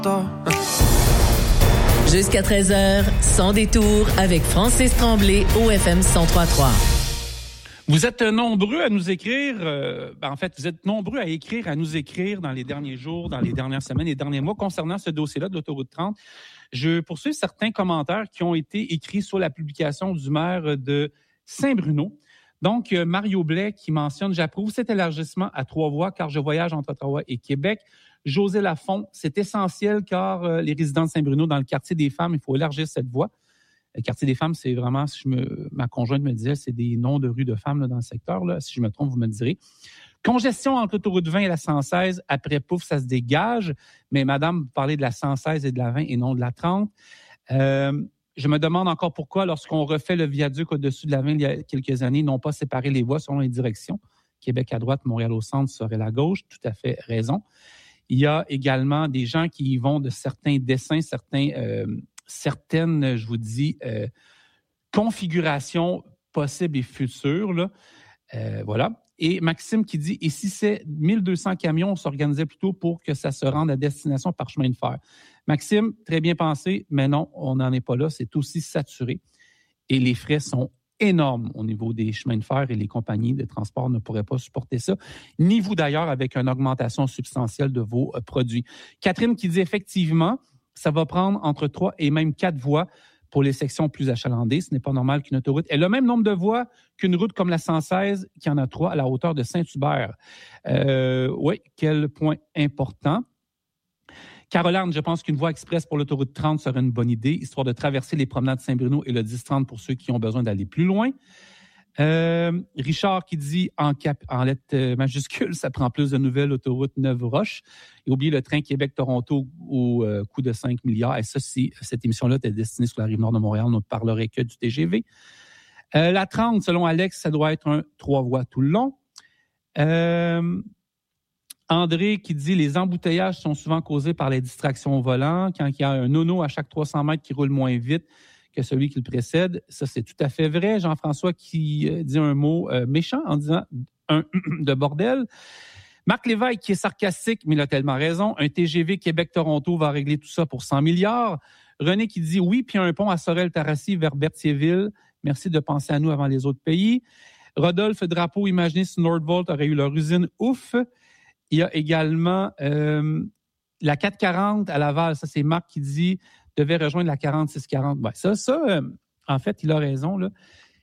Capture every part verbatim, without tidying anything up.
Jusqu'à treize heures, sans détour, avec Francis Tremblay au F M cent trois virgule trois. Vous êtes nombreux à nous écrire, euh, ben en fait, vous êtes nombreux à écrire, à nous écrire dans les derniers jours, dans les dernières semaines, les derniers mois concernant ce dossier-là de l'autoroute trente. Je poursuis certains commentaires qui ont été écrits sur la publication du maire de Saint-Bruno. Donc, euh, Mario Blais qui mentionne « J'approuve cet élargissement à trois voies car je voyage entre Ottawa et Québec. » José Lafont, c'est essentiel car euh, les résidents de Saint-Bruno, dans le quartier des femmes, il faut élargir cette voie. Le quartier des femmes, c'est vraiment, si je me, ma conjointe me disait, c'est des noms de rues de femmes là, dans le secteur. Là. Si je me trompe, vous me direz. Congestion entre l'autoroute vingt et la cent seize. Après, pouf, ça se dégage. Mais madame, vous parlez de la cent seize et de la vingt et non de la trente. Euh, je me demande encore pourquoi, lorsqu'on refait le viaduc au-dessus de la vingt il y a quelques années, ils n'ont pas séparé les voies selon les directions. Québec à droite, Montréal au centre serait la gauche. Tout à fait raison. Il y a également des gens qui y vont de certains dessins, certains... Euh, certaines, je vous dis, euh, configurations possibles et futures. Là. Euh, voilà. Et Maxime qui dit, et si c'est mille deux cents camions, on s'organisait plutôt pour que ça se rende à destination par chemin de fer. Maxime, très bien pensé, mais non, on n'en est pas là. C'est aussi saturé. Et les frais sont énormes au niveau des chemins de fer et les compagnies de transport ne pourraient pas supporter ça. Ni vous d'ailleurs avec une augmentation substantielle de vos euh, produits. Catherine qui dit effectivement, ça va prendre entre trois et même quatre voies pour les sections plus achalandées. Ce n'est pas normal qu'une autoroute ait le même nombre de voies qu'une route comme la cent seize, qui en a trois à la hauteur de Saint-Hubert. Euh, oui, quel point important. Caroline, je pense qu'une voie express pour l'autoroute trente serait une bonne idée, histoire de traverser les promenades Saint-Bruno et le dix trente pour ceux qui ont besoin d'aller plus loin. Euh, Richard qui dit en, cap, en lettres majuscules, ça prend plus de nouvelles autoroute Neuve-Roche. Et oubliez le train Québec-Toronto au euh, coût de cinq milliards. Et ça, si cette émission-là était destinée sur la rive nord de Montréal, on ne parlerait que du T G V. Euh, la trente, selon Alex, ça doit être un trois voies tout le long. Euh, André qui dit les embouteillages sont souvent causés par les distractions au volant. Quand il y a un nono à chaque trois cents mètres qui roule moins vite que celui qui le précède. Ça, c'est tout à fait vrai. Jean-François qui euh, dit un mot euh, méchant en disant un de bordel. Marc Lévesque qui est sarcastique, mais il a tellement raison. Un T G V Québec-Toronto va régler tout ça pour cent milliards. René qui dit oui, puis un pont à Sorel-Tarassi vers Berthierville. Merci de penser à nous avant les autres pays. Rodolphe Drapeau, imaginez si Nordvolt aurait eu leur usine. Ouf! Il y a également euh, la quatre quarante à Laval. Ça, c'est Marc qui dit devait rejoindre la quarante-six quarante. Ben, ça, ça euh, en fait, il a raison. Là.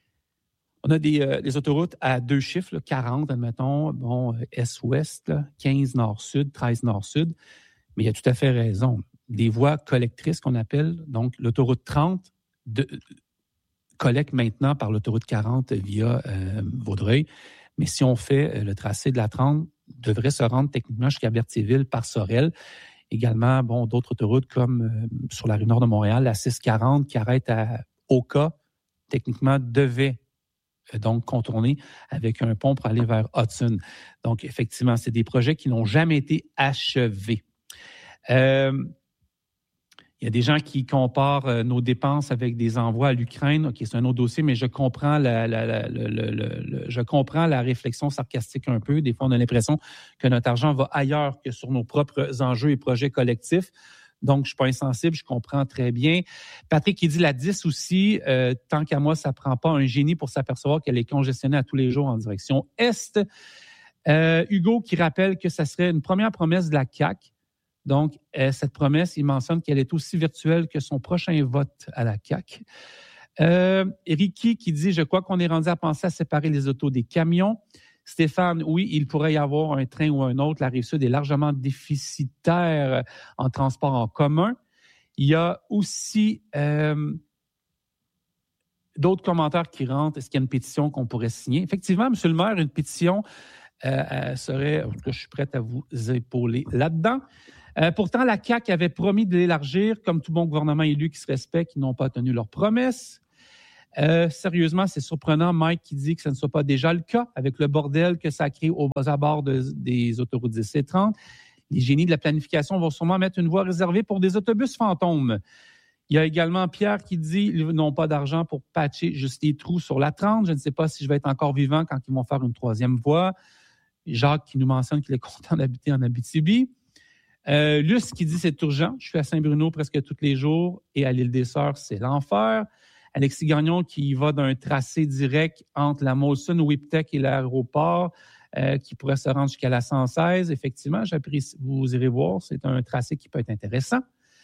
On a des, euh, des autoroutes à deux chiffres, là, quarante, admettons, bon, euh, est-ouest, là, quinze nord-sud, treize nord-sud. Mais il a tout à fait raison. Des voies collectrices qu'on appelle, donc l'autoroute trente de, collecte maintenant par l'autoroute quarante via euh, Vaudreuil. Mais si on fait euh, le tracé de la trente, devrait se rendre techniquement jusqu'à Berthierville par Sorel. Également, bon, d'autres autoroutes comme euh, sur la rue nord de Montréal, la six quarante qui arrête à Oka, techniquement devait euh, donc contourner avec un pont pour aller vers Hudson. Donc, effectivement, c'est des projets qui n'ont jamais été achevés. Euh, il y a des gens qui comparent euh, nos dépenses avec des envois à l'Ukraine. OK, c'est un autre dossier, mais je comprends la, la, la, le, le, le, je comprends la réflexion sarcastique un peu. Des fois, on a l'impression que notre argent va ailleurs que sur nos propres enjeux et projets collectifs. Donc, je suis pas insensible, je comprends très bien. Patrick qui dit la dix aussi, euh, tant qu'à moi, ça prend pas un génie pour s'apercevoir qu'elle est congestionnée à tous les jours en direction Est. Euh, Hugo qui rappelle que ça serait une première promesse de la C A Q. Donc, euh, cette promesse, il mentionne qu'elle est aussi virtuelle que son prochain vote à la C A Q. Euh, Ricky qui dit, je crois qu'on est rendu à penser à séparer les autos des camions. Stéphane, oui, il pourrait y avoir un train ou un autre. La Rive-Sud est largement déficitaire en transport en commun. Il y a aussi euh, d'autres commentaires qui rentrent. Est-ce qu'il y a une pétition qu'on pourrait signer? Effectivement, M. le maire, une pétition euh, euh, serait... En tout cas, je suis prêt à vous épauler là-dedans. Euh, pourtant, la C A Q avait promis de l'élargir, comme tout bon gouvernement élu qui se respecte, qui n'ont pas tenu leurs promesses. Euh, sérieusement, c'est surprenant, Mike qui dit que ce ne soit pas déjà le cas avec le bordel que ça crée aux abords de, des autoroutes dix et trente. Les génies de la planification vont sûrement mettre une voie réservée pour des autobus fantômes. Il y a également Pierre qui dit qu'ils n'ont pas d'argent pour patcher juste les trous sur la trente. Je ne sais pas si je vais être encore vivant quand ils vont faire une troisième voie. Jacques qui nous mentionne qu'il est content d'habiter en Abitibi. Euh, Luce qui dit c'est urgent. Je suis à Saint-Bruno presque tous les jours et à l'île des Sœurs, c'est l'enfer. Alexis Gagnon qui va d'un tracé direct entre la Molson Whiptech et l'aéroport euh, qui pourrait se rendre jusqu'à la cent seize. Effectivement, j'apprécie, vous irez voir, c'est un tracé qui peut être intéressant.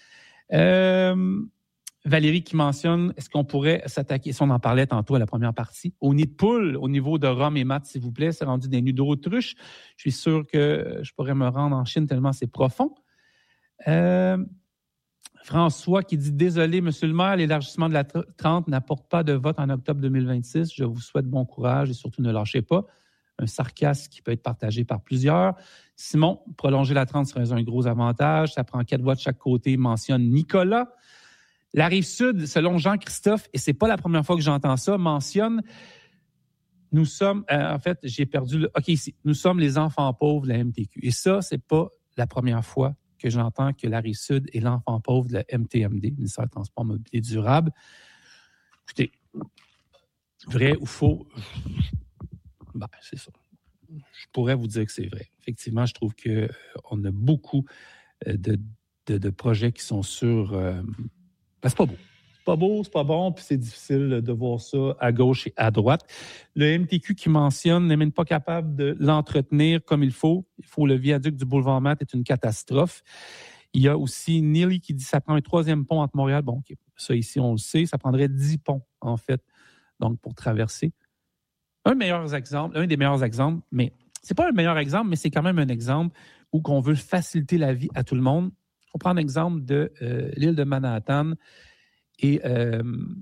Euh, Valérie qui mentionne, est-ce qu'on pourrait s'attaquer, si on en parlait tantôt à la première partie, au nid de poule, au niveau de rhum et mat, s'il vous plaît, c'est rendu des nids d'autruche. Je suis sûr que je pourrais me rendre en Chine tellement c'est profond. Euh, François qui dit « Désolé, Monsieur le maire, l'élargissement de la trente n'apporte pas de vote en octobre deux mille vingt-six. Je vous souhaite bon courage et surtout ne lâchez pas. » Un sarcasme qui peut être partagé par plusieurs. Simon, prolonger la trente serait un gros avantage. Ça prend quatre voix de chaque côté, mentionne Nicolas. La Rive-Sud, selon Jean-Christophe, et c'est pas la première fois que j'entends ça, mentionne « Nous sommes... Euh, en fait, j'ai perdu le... OK, ici. Nous sommes les enfants pauvres de la M T Q. » Et ça, c'est pas la première fois que j'entends que la Rive-Sud est l'enfant pauvre de la M T M D, ministère des Transports Mobilité Durable. Écoutez, vrai ou faux, ben, c'est ça. Je pourrais vous dire que c'est vrai. Effectivement, je trouve qu'on a beaucoup de, de, de projets qui sont sur... Euh, ben, c'est pas beau. C'est pas beau, c'est pas bon, puis c'est difficile de voir ça à gauche et à droite. Le M T Q qui mentionne n'est même pas capable de l'entretenir comme il faut. Il faut le viaduc du boulevard Matt est une catastrophe. Il y a aussi Neely qui dit que ça prend un troisième pont entre Montréal. Bon, okay, ça ici, on le sait. Ça prendrait dix ponts, en fait, donc pour traverser. Un meilleur exemple, un des meilleurs exemples, mais c'est pas un meilleur exemple, mais c'est quand même un exemple où on veut faciliter la vie à tout le monde. On prend l'exemple de euh, l'île de Manhattan et euh,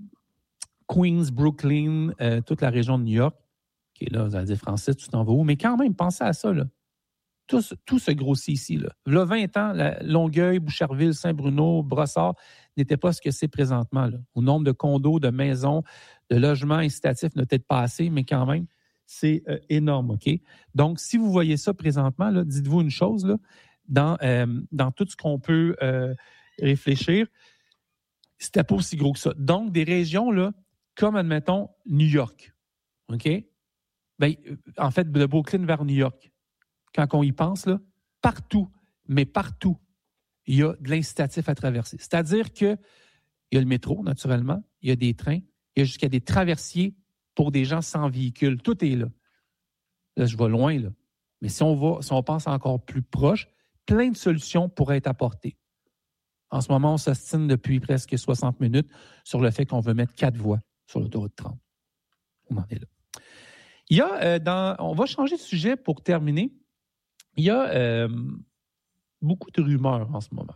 Queens, Brooklyn, euh, toute la région de New York, qui est là, vous allez dire français, tu t'en vas où? Mais quand même, pensez à ça, là. Tout, tout se grossit ici, là. Il y a vingt ans, la Longueuil, Boucherville, Saint-Bruno, Brossard n'était pas ce que c'est présentement, là. Au nombre de condos, de maisons, de logements incitatifs n'a peut-être pas assez, mais quand même, c'est euh, énorme, OK? Donc, si vous voyez ça présentement, là, dites-vous une chose, là, dans, euh, dans tout ce qu'on peut euh, réfléchir, c'était pas aussi gros que ça. Donc, des régions, là, comme, admettons, New York, OK? Ben, en fait, de Brooklyn vers New York, quand on y pense, là, partout, mais partout, il y a de l'incitatif à traverser. C'est-à-dire qu'il y a le métro, naturellement, il y a des trains, il y a jusqu'à des traversiers pour des gens sans véhicule. Tout est là. Là, je vais loin, là. Mais si on va, si on pense encore plus proche, plein de solutions pourraient être apportées. En ce moment, on s'ostine depuis presque soixante minutes sur le fait qu'on veut mettre quatre voies sur l'autoroute trente. On en est là. Il y a, euh, dans, on va changer de sujet pour terminer. Il y a euh, beaucoup de rumeurs en ce moment.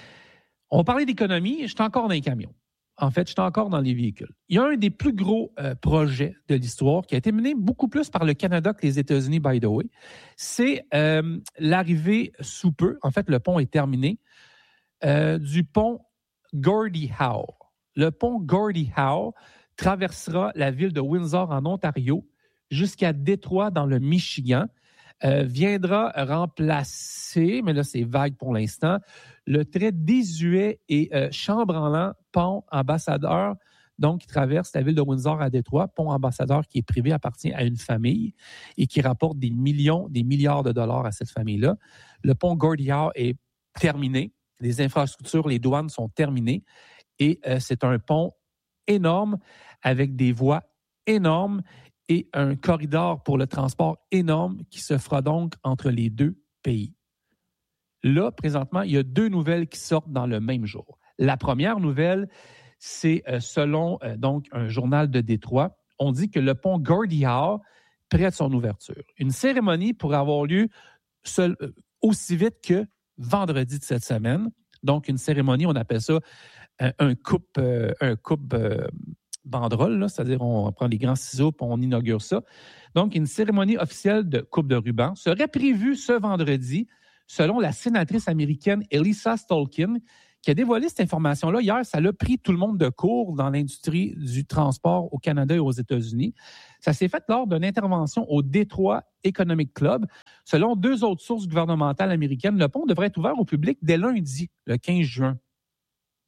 On va parler d'économie. Je suis encore dans les camions. En fait, je suis encore dans les véhicules. Il y a un des plus gros euh, projets de l'histoire qui a été mené beaucoup plus par le Canada que les États-Unis, by the way. C'est euh, l'arrivée sous peu. En fait, le pont est terminé. Euh, du pont Gordie Howe. Le pont Gordie Howe traversera la ville de Windsor en Ontario jusqu'à Détroit dans le Michigan. Euh, viendra remplacer, mais là c'est vague pour l'instant, le très désuet et euh, chambranlant pont Ambassadeur, donc qui traverse la ville de Windsor à Détroit, pont Ambassadeur qui est privé, appartient à une famille et qui rapporte des millions, des milliards de dollars à cette famille-là. Le pont Gordie Howe est terminé. Les infrastructures, les douanes sont terminées et euh, c'est un pont énorme avec des voies énormes et un corridor pour le transport énorme qui se fera donc entre les deux pays. Là, présentement, il y a deux nouvelles qui sortent dans le même jour. La première nouvelle, c'est euh, selon euh, donc un journal de Détroit, on dit que le pont Gordie Howe prête son ouverture. Une cérémonie pourrait avoir lieu seul, euh, aussi vite que vendredi de cette semaine. Donc, une cérémonie, on appelle ça un, un coupe, euh, un coupe euh, banderole, là, c'est-à-dire on prend les grands ciseaux et on inaugure ça. Donc, une cérémonie officielle de coupe de ruban serait prévue ce vendredi, selon la sénatrice américaine Elissa Stolkin, qui a dévoilé cette information-là hier. Ça l'a pris tout le monde de court dans l'industrie du transport au Canada et aux États-Unis. Ça s'est fait lors d'une intervention au Detroit Economic Club. Selon deux autres sources gouvernementales américaines, le pont devrait être ouvert au public dès lundi, le quinze juin.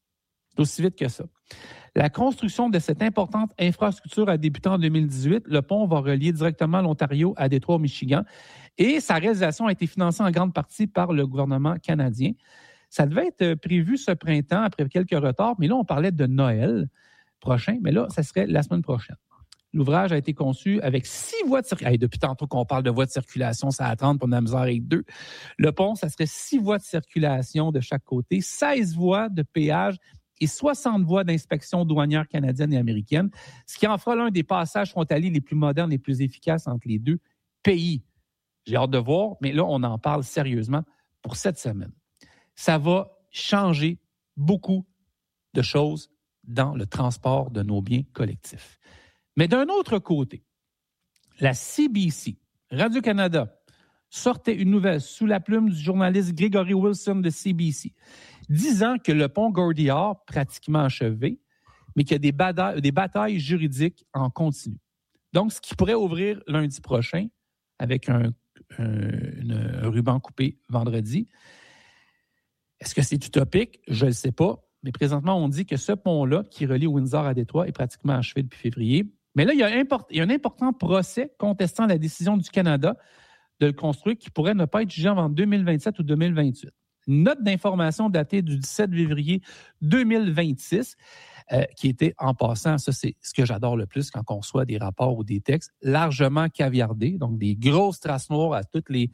C'est aussi vite que ça. La construction de cette importante infrastructure a débuté en deux mille dix-huit. Le pont va relier directement l'Ontario à Détroit, au Michigan. Et sa réalisation a été financée en grande partie par le gouvernement canadien. Ça devait être prévu ce printemps après quelques retards, mais là, on parlait de Noël prochain, mais là, ça serait la semaine prochaine. L'ouvrage a été conçu avec six voies de circulation. Hey, depuis tantôt qu'on parle de voies de circulation, ça à trente pour la misère avec deux. Le pont, ça serait six voies de circulation de chaque côté, seize voies de péage et soixante voies d'inspection douanière canadienne et américaine, ce qui en fera l'un des passages frontaliers les plus modernes et les plus efficaces entre les deux pays. J'ai hâte de voir, mais là, on en parle sérieusement pour cette semaine. Ça va changer beaucoup de choses dans le transport de nos biens collectifs. Mais d'un autre côté, la C B C, Radio-Canada, sortait une nouvelle sous la plume du journaliste Gregory Wilson de C B C, disant que le pont Gordillard, pratiquement achevé, mais qu'il y a des batailles, des batailles juridiques en continu. Donc, ce qui pourrait ouvrir lundi prochain avec un, un, une, un ruban coupé vendredi. Est-ce que c'est utopique? Je ne le sais pas. Mais présentement, on dit que ce pont-là, qui relie Windsor à Détroit, est pratiquement achevé depuis février. Mais là, il y a, import, il y a un important procès contestant la décision du Canada de le construire qui pourrait ne pas être jugé avant deux mille vingt-sept ou deux mille vingt-huit. Une note d'information datée du dix-sept février deux mille vingt-six, euh, qui était, en passant, ça c'est ce que j'adore le plus quand on reçoit des rapports ou des textes, largement caviardés, donc des grosses traces noires à toutes les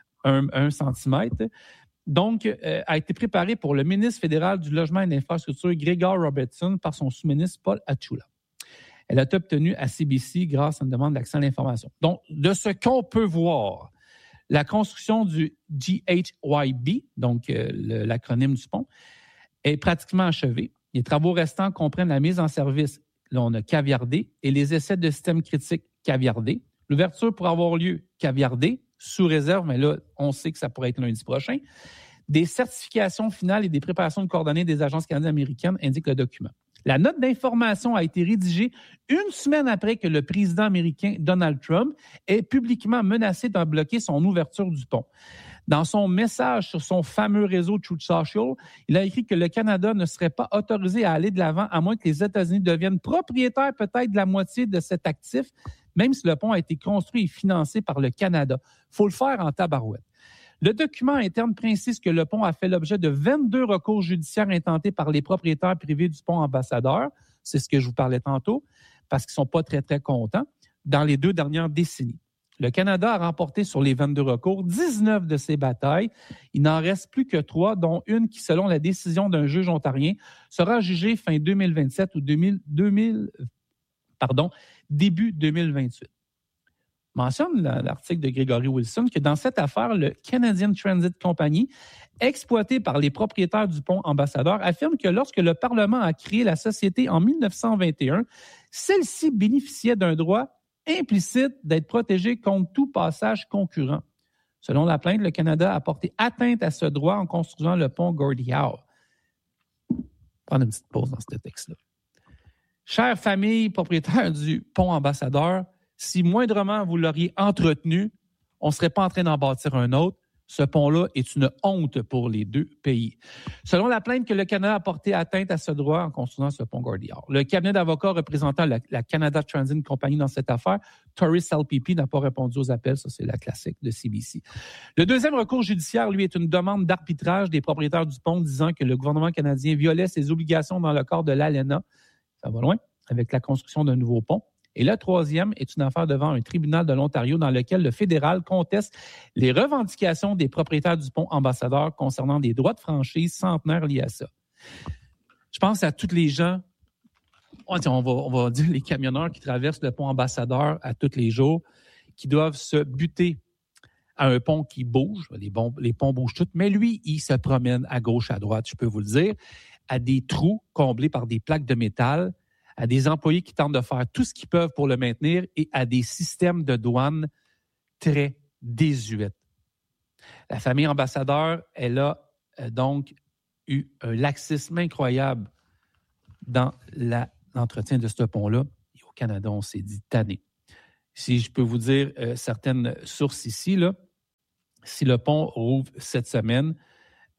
un centimètre. Donc, euh, a été préparé pour le ministre fédéral du Logement et de l'Infrastructure, Gregor Robertson, par son sous-ministre Paul Achula. Elle a été obtenue à C B C grâce à une demande d'accès à l'information. Donc, de ce qu'on peut voir, la construction du G H Y B, donc euh, le, l'acronyme du pont, est pratiquement achevée. Les travaux restants comprennent la mise en service, là on a caviardé, et les essais de système critique caviardés. L'ouverture pourra avoir lieu caviardée, sous réserve, mais là, on sait que ça pourrait être lundi prochain. Des certifications finales et des préparations de coordonnées des agences canadiennes américaines indiquent le document. La note d'information a été rédigée une semaine après que le président américain Donald Trump ait publiquement menacé d'en bloquer son ouverture du pont. Dans son message sur son fameux réseau Truth Social, il a écrit que le Canada ne serait pas autorisé à aller de l'avant à moins que les États-Unis deviennent propriétaires peut-être de la moitié de cet actif, même si le pont a été construit et financé par le Canada. Il faut le faire en tabarouette. Le document interne précise que le pont a fait l'objet de vingt-deux recours judiciaires intentés par les propriétaires privés du pont Ambassadeur. C'est ce que je vous parlais tantôt, parce qu'ils ne sont pas très, très contents, dans les deux dernières décennies. Le Canada a remporté sur les vingt-deux recours dix-neuf de ces batailles. Il n'en reste plus que trois, dont une qui, selon la décision d'un juge ontarien, sera jugée fin deux mille vingt-sept ou deux mille, deux mille, pardon, début deux mille vingt-huit. Mentionne l'article de Gregory Wilson que dans cette affaire, le Canadian Transit Company, exploité par les propriétaires du pont Ambassadeur, affirme que lorsque le Parlement a créé la société en dix-neuf cent vingt et un, celle-ci bénéficiait d'un droit implicite d'être protégée contre tout passage concurrent. Selon la plainte, le Canada a porté atteinte à ce droit en construisant le pont Gordillard. Prendre une petite pause dans ce texte-là. Chère famille propriétaire du pont Ambassadeur, si moindrement vous l'auriez entretenu, on ne serait pas en train d'en bâtir un autre. Ce pont-là est une honte pour les deux pays. Selon la plainte que le Canada a porté atteinte à ce droit en construisant ce pont Gordillard. Le cabinet d'avocats représentant la, la Canada Transit Company dans cette affaire, Torys L P P, n'a pas répondu aux appels. Ça, c'est la classique de C B C. Le deuxième recours judiciaire, lui, est une demande d'arbitrage des propriétaires du pont disant que le gouvernement canadien violait ses obligations dans le cadre de l'A L E N A. Ça va loin, avec la construction d'un nouveau pont. Et le troisième est une affaire devant un tribunal de l'Ontario dans lequel le fédéral conteste les revendications des propriétaires du pont Ambassadeur concernant des droits de franchise centenaires liés à ça. Je pense à tous les gens, on va, on va dire les camionneurs qui traversent le pont Ambassadeur à tous les jours, qui doivent se buter à un pont qui bouge. Les, bons, les ponts bougent tous, mais lui, il se promène à gauche, à droite, je peux vous le dire, à des trous comblés par des plaques de métal, à des employés qui tentent de faire tout ce qu'ils peuvent pour le maintenir et à des systèmes de douane très désuets. La famille Ambassadeur, elle a euh, donc eu un laxisme incroyable dans la, l'entretien de ce pont-là. Et au Canada, on s'est dit tanné. Si je peux vous dire euh, certaines sources ici, là, si le pont rouvre cette semaine,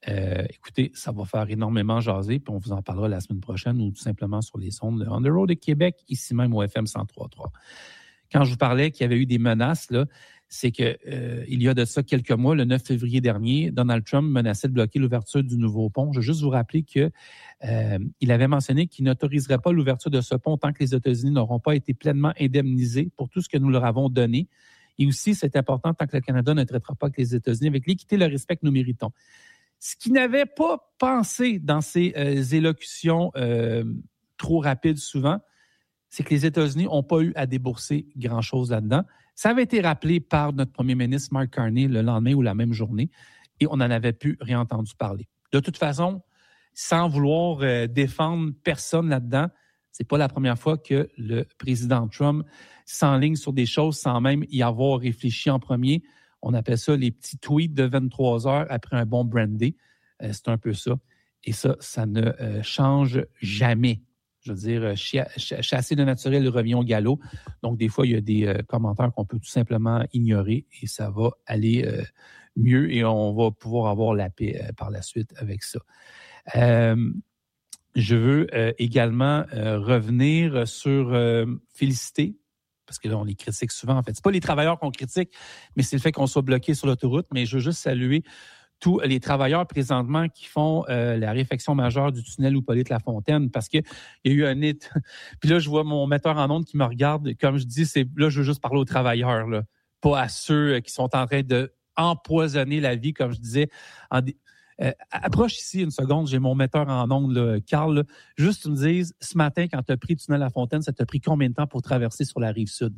Euh, écoutez, ça va faire énormément jaser, puis on vous en parlera la semaine prochaine ou tout simplement sur les ondes de On the Road de Québec, ici même au F M cent trois point trois. Quand je vous parlais qu'il y avait eu des menaces, là, c'est que euh, il y a de ça quelques mois, le neuf février dernier, Donald Trump menaçait de bloquer l'ouverture du nouveau pont. Je veux juste vous rappeler que euh, il avait mentionné qu'il n'autoriserait pas l'ouverture de ce pont tant que les États-Unis n'auront pas été pleinement indemnisés pour tout ce que nous leur avons donné. Et aussi, c'est important tant que le Canada ne traitera pas que les États-Unis avec l'équité et le respect que nous méritons. Ce qu'il n'avait pas pensé dans ces euh, élocutions euh, trop rapides souvent, c'est que les États-Unis n'ont pas eu à débourser grand-chose là-dedans. Ça avait été rappelé par notre premier ministre Mark Carney le lendemain ou la même journée et on n'en avait plus rien entendu parler. De toute façon, sans vouloir euh, défendre personne là-dedans, c'est pas la première fois que le président Trump s'enligne sur des choses sans même y avoir réfléchi en premier. On appelle ça les petits tweets de vingt-trois heures après un bon brandy. Euh, c'est un peu ça. Et ça, ça ne euh, change jamais. Je veux dire, chia- chasser le naturel revient au galop. Donc, des fois, il y a des euh, commentaires qu'on peut tout simplement ignorer et ça va aller euh, mieux et on va pouvoir avoir la paix euh, par la suite avec ça. Euh, je veux euh, également euh, revenir sur euh, féliciter, parce que là, on les critique souvent. En fait, c'est pas les travailleurs qu'on critique, mais c'est le fait qu'on soit bloqué sur l'autoroute. Mais je veux juste saluer tous les travailleurs présentement qui font euh, la réfection majeure du tunnel Hippolyte-Lafontaine parce qu'il y a eu un hit. Puis là, je vois mon metteur en ondes qui me regarde. Comme je dis, c'est là, je veux juste parler aux travailleurs, là, pas à ceux qui sont en train de empoisonner la vie, comme je disais. En dé... euh, approche ici une seconde, j'ai mon metteur en ondes, là, Carl. Là. Juste, tu me dises, ce matin, quand tu as pris le tunnel Lafontaine, ça t'a pris combien de temps pour traverser sur la rive sud?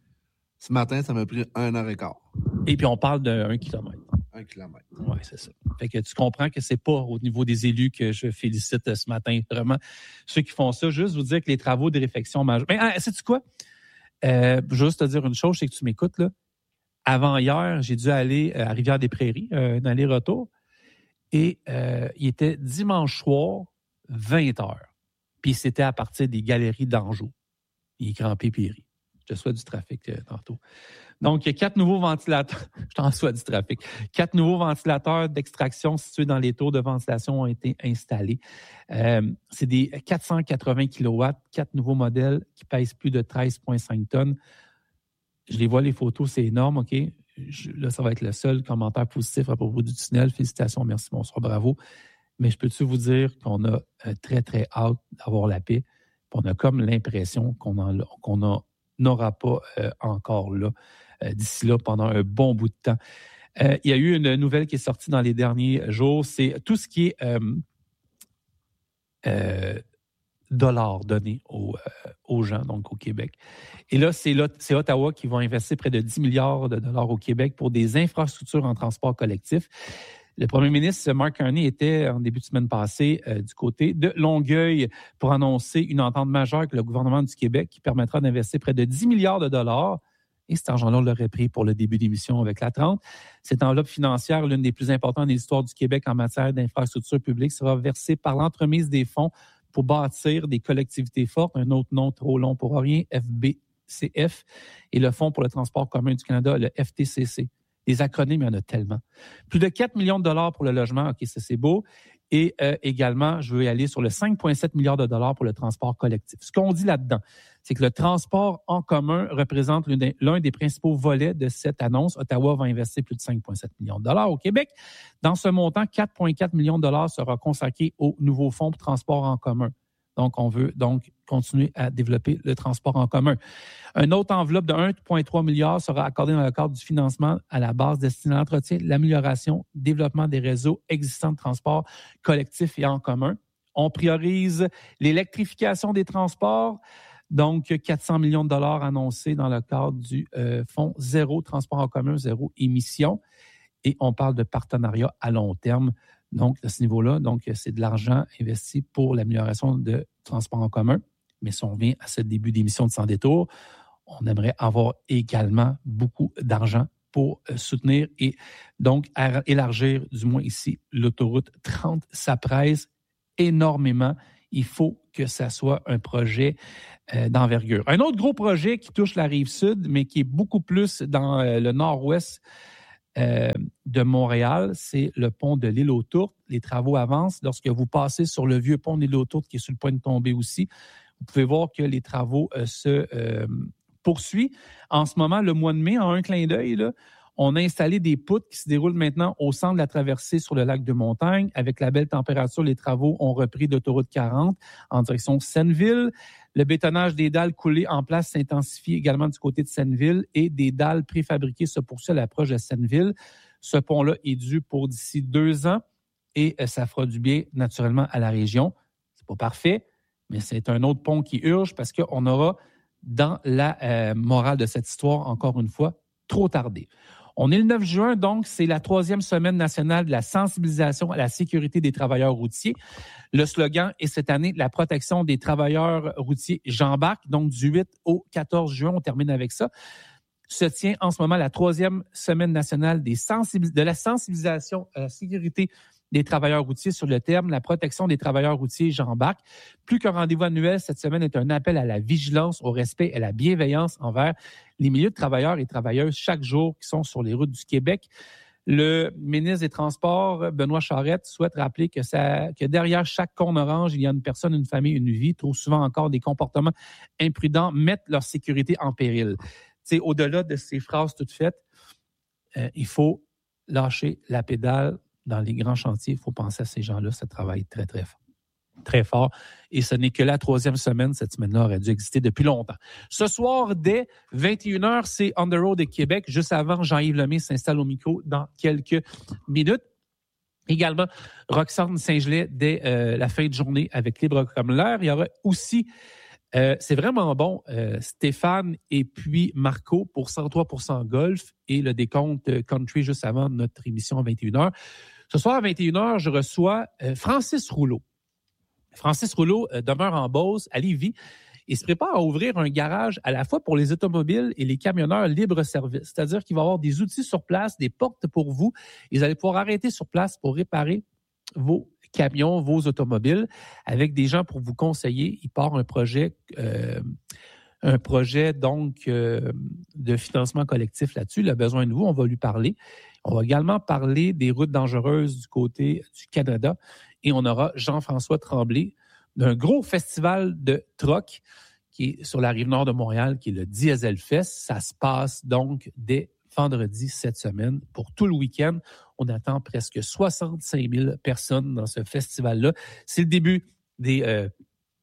Ce matin, ça m'a pris un heure et quart. Et puis, on parle d'un kilomètre. Un kilomètre. Oui, c'est ça. Fait que tu comprends que c'est pas au niveau des élus que je félicite ce matin. Vraiment, ceux qui font ça, juste vous dire que les travaux de réfection majeure. Mais ah, sais-tu quoi? Euh, juste te dire une chose, c'est que tu m'écoutes, là. Avant hier, j'ai dû aller à Rivière-des-Prairies, euh, un aller-retour. Et euh, il était dimanche soir, vingt heures. Puis c'était à partir des galeries d'Anjou. Il est crampé puis il rit. Je te souhaite du trafic euh, tantôt. Donc, il y a quatre nouveaux ventilateurs. Je t'en souhaite du trafic. Quatre nouveaux ventilateurs d'extraction situés dans les tours de ventilation ont été installés. Euh, c'est des quatre cent quatre-vingts kilowatts, quatre nouveaux modèles qui pèsent plus de treize virgule cinq tonnes. Je les vois, les photos, c'est énorme, OK? Je, là, ça va être le seul commentaire positif à propos du tunnel. Félicitations, merci, bonsoir, bravo. Mais je peux-tu vous dire qu'on a euh, très, très hâte d'avoir la paix. Puis on a comme l'impression qu'on en, qu'on a n'aura pas euh, encore là, euh, d'ici là, pendant un bon bout de temps. Euh, il y a eu une nouvelle qui est sortie dans les derniers jours, c'est tout ce qui est euh, euh, dollars donnés aux, euh, aux gens, donc au Québec. Et là, c'est, là, c'est Ottawa qui va investir près de dix milliards de dollars au Québec pour des infrastructures en transport collectif. Le premier ministre Mark Carney était, en début de semaine passée, euh, du côté de Longueuil pour annoncer une entente majeure avec le gouvernement du Québec qui permettra d'investir près de dix milliards de dollars. Et cet argent-là, on l'aurait pris pour le début d'émission avec la trente. Cette enveloppe financière, l'une des plus importantes de l'histoire du Québec en matière d'infrastructures publiques, sera versée par l'entremise des fonds pour bâtir des collectivités fortes, un autre nom trop long pour rien, F B C F, et le Fonds pour le transport commun du Canada, le F T C C. Les acronymes, il y en a tellement. Plus de quatre millions de dollars pour le logement, OK, ça c'est beau. Et euh, également, je veux y aller sur le cinq virgule sept milliards de dollars pour le transport collectif. Ce qu'on dit là-dedans, c'est que le transport en commun représente l'un des, l'un des principaux volets de cette annonce. Ottawa va investir plus de cinq virgule sept millions de dollars au Québec. Dans ce montant, quatre virgule quatre millions de dollars sera consacré au nouveau fonds pour transport en commun. Donc, on veut donc continuer à développer le transport en commun. Une autre enveloppe de un virgule trois milliard sera accordée dans le cadre du financement à la base destiné à l'entretien, l'amélioration, développement des réseaux existants de transport collectif et en commun. On priorise l'électrification des transports. Donc, quatre cents millions de dollars annoncés dans le cadre du euh, fonds zéro transport en commun, zéro émission. Et on parle de partenariat à long terme. Donc, à ce niveau-là, donc c'est de l'argent investi pour l'amélioration de transport en commun. Mais si on revient à ce début d'émission de Sans détour, on aimerait avoir également beaucoup d'argent pour soutenir et donc élargir, du moins ici, l'autoroute trente. Ça presse énormément. Il faut que ça soit un projet euh, d'envergure. Un autre gros projet qui touche la Rive-Sud, mais qui est beaucoup plus dans euh, le nord-ouest, euh, de Montréal, c'est le pont de l'île aux Tourtes. Les travaux avancent. Lorsque vous passez sur le vieux pont de l'île aux Tourtes, qui est sur le point de tomber aussi, vous pouvez voir que les travaux euh, se euh, poursuivent. En ce moment, le mois de mai, en un clin d'œil, là, on a installé des poutres qui se déroulent maintenant au centre de la traversée sur le lac de Montagne. Avec la belle température, les travaux ont repris d'autoroute quarante en direction Senneville. Le bétonnage des dalles coulées en place s'intensifie également du côté de Senneville et des dalles préfabriquées se poursuivent à l'approche de Senneville. Ce pont-là est dû pour d'ici deux ans et ça fera du bien naturellement à la région. C'est pas parfait, mais c'est un autre pont qui urge parce qu'on aura dans la euh, morale de cette histoire, encore une fois, trop tardé. On est le neuf juin, donc c'est la troisième semaine nationale de la sensibilisation à la sécurité des travailleurs routiers. Le slogan est cette année la protection des travailleurs routiers. J'embarque, donc du huit au quatorze juin, on termine avec ça. Se tient en ce moment la troisième semaine nationale des sensibilis- de la sensibilisation à la sécurité des travailleurs routiers sur le terme, la protection des travailleurs routiers, j'embarque. Plus qu'un rendez-vous annuel, cette semaine est un appel à la vigilance, au respect et à la bienveillance envers les milieux de travailleurs et travailleuses chaque jour qui sont sur les routes du Québec. Le ministre des Transports, Benoît Charette, souhaite rappeler que, ça, que derrière chaque cône orange, il y a une personne, une famille, une vie. Trop souvent encore, des comportements imprudents mettent leur sécurité en péril. T'sais, au-delà de ces phrases toutes faites, euh, il faut lâcher la pédale. Dans les grands chantiers, il faut penser à ces gens-là. Ça travaille très, très fort. Très fort. Et ce n'est que la troisième semaine. Cette semaine-là aurait dû exister depuis longtemps. Ce soir, dès vingt et une heures, c'est On the Road de Québec. Juste avant, Jean-Yves Lemay s'installe au micro dans quelques minutes. Également, Roxane Saint-Gelais dès euh, la fin de journée avec Libre comme l'air. Il y aura aussi, euh, c'est vraiment bon, euh, Stéphane et puis Marco pour cent trois pour cent golf et le décompte country juste avant notre émission à vingt et une heures. Ce soir, à vingt et une heures, je reçois euh, Francis Rouleau. Francis Rouleau euh, demeure en Beauce, à Lévis, et se prépare à ouvrir un garage à la fois pour les automobiles et les camionneurs libre-service. C'est-à-dire qu'il va y avoir des outils sur place, des portes pour vous. Et vous allez pouvoir arrêter sur place pour réparer vos camions, vos automobiles, avec des gens pour vous conseiller. Il part un projet... Euh, un projet donc euh, de financement collectif là-dessus. Il a besoin de vous, on va lui parler. On va également parler des routes dangereuses du côté du Canada et on aura Jean-François Tremblay d'un gros festival de troc qui est sur la rive nord de Montréal, qui est le Diesel Fest. Ça se passe donc dès vendredi cette semaine pour tout le week-end. On attend presque soixante-cinq mille personnes dans ce festival-là. C'est le début des euh,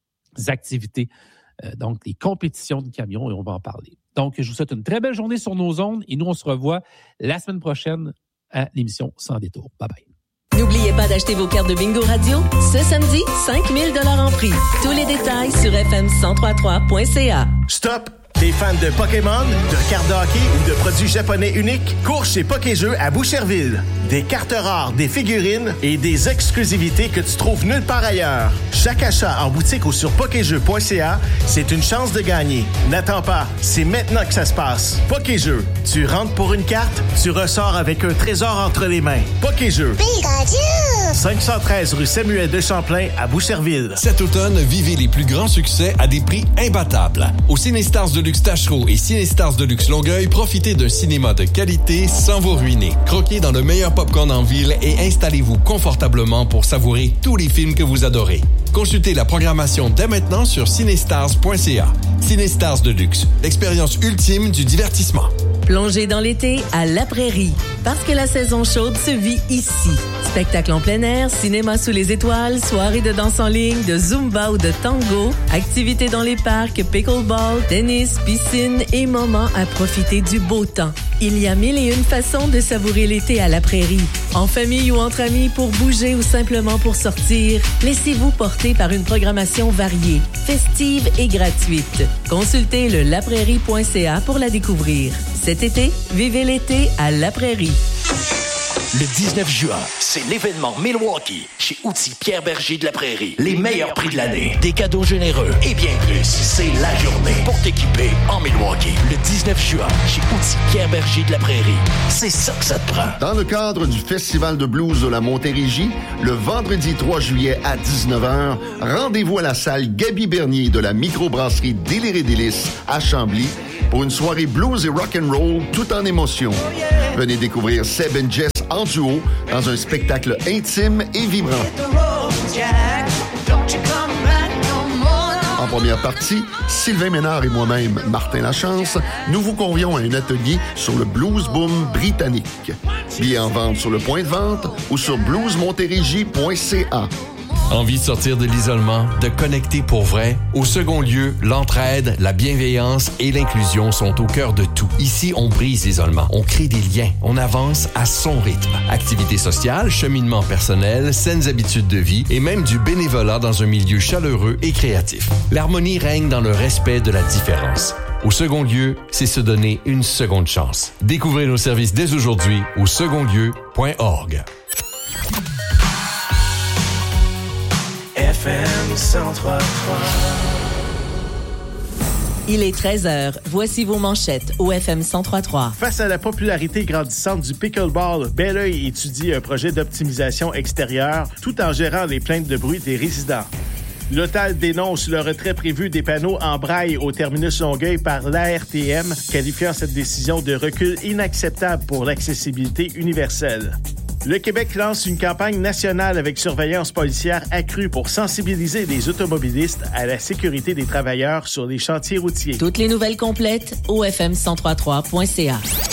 activités Euh, donc, les compétitions de camions, et on va en parler. Donc, je vous souhaite une très belle journée sur nos ondes et nous, on se revoit la semaine prochaine à l'émission Sans détour. Bye-bye. N'oubliez pas d'acheter vos cartes de Bingo Radio. Ce samedi, cinq mille dollars en prix. Tous les détails sur f m cent trois trois point c a. Stop! T'es fan de Pokémon, de cartes de hockey ou de produits japonais uniques? Cours chez Pokéjeux à Boucherville. Des cartes rares, des figurines et des exclusivités que tu trouves nulle part ailleurs. Chaque achat en boutique ou sur pokéjeux point c a, c'est une chance de gagner. N'attends pas, c'est maintenant que ça se passe. Pokéjeux, tu rentres pour une carte, tu ressors avec un trésor entre les mains. Pokéjeux. cinq cent treize rue Samuel de Champlain à Boucherville. Cet automne, vivez les plus grands succès à des prix imbattables. Au Cinestars de Luxe Tachereau et Cinestars de Luxe Longueuil, profitez d'un cinéma de qualité sans vous ruiner. Croquez dans le meilleur popcorn en ville et installez-vous confortablement pour savourer tous les films que vous adorez. Consultez la programmation dès maintenant sur cinestars point c a. Cinestars de Luxe, l'expérience ultime du divertissement. Plongez dans l'été à La Prairie, parce que la saison chaude se vit ici. Spectacle en plein air, cinéma sous les étoiles, soirée de danse en ligne, de zumba ou de tango, activités dans les parcs, pickleball, tennis, piscine et moments à profiter du beau temps. Il y a mille et une façons de savourer l'été à La Prairie. En famille ou entre amis, pour bouger ou simplement pour sortir, laissez-vous porter par une programmation variée, festive et gratuite. Consultez le la prairie point c a pour la découvrir. Cet été, vivez l'été à La Prairie. Le dix-neuf juin, c'est l'événement Milwaukee chez Outils Pierre Berger de la Prairie. Les meilleurs prix de l'année, des cadeaux généreux et bien plus. C'est la journée pour t'équiper en Milwaukee. Le dix-neuf juin, chez Outils Pierre Berger de la Prairie. C'est ça que ça te prend. Dans le cadre du Festival de blues de la Montérégie, le vendredi trois juillet à dix-neuf heures, rendez-vous à la salle Gaby Bernier de la microbrasserie Délire et Délices à Chambly pour une soirée blues et rock'n'roll tout en émotion. Venez découvrir Seb and Jess en duo dans un spectacle intime et vibrant. En première partie, Sylvain Ménard et moi-même, Martin Lachance, nous vous convions à un atelier sur le blues boom britannique. Billets en vente sur le point de vente ou sur blues montérégie point c a. Envie de sortir de l'isolement, de connecter pour vrai? Au second lieu, l'entraide, la bienveillance et l'inclusion sont au cœur de tout. Ici, on brise l'isolement, on crée des liens, on avance à son rythme. Activités sociales, cheminement personnel, saines habitudes de vie et même du bénévolat dans un milieu chaleureux et créatif. L'harmonie règne dans le respect de la différence. Au second lieu, c'est se donner une seconde chance. Découvrez nos services dès aujourd'hui au second lieu point org. F M cent trois trois. Il est treize heures. Voici vos manchettes au F M cent trois trois. Face à la popularité grandissante du pickleball, Bel Oeil étudie un projet d'optimisation extérieure tout en gérant les plaintes de bruit des résidents. L'Otal dénonce le retrait prévu des panneaux en braille au terminus Longueuil par l'A R T M, qualifiant cette décision de recul inacceptable pour l'accessibilité universelle. Le Québec lance une campagne nationale avec surveillance policière accrue pour sensibiliser les automobilistes à la sécurité des travailleurs sur les chantiers routiers. Toutes les nouvelles complètes au f m cent trois point trois point c a.